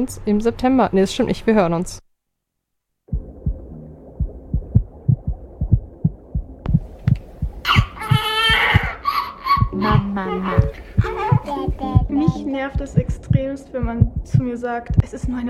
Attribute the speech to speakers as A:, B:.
A: uns im September. Nee, das stimmt nicht, wir hören uns.
B: Mich nervt es extremst, wenn man zu mir sagt, es ist nur eine